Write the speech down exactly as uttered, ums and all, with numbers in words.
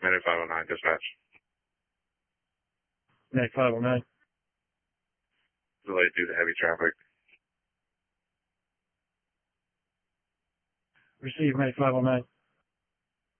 Minute five oh nine, dispatch. Minute five oh nine. Delayed due to heavy traffic. Receive Minute five oh nine.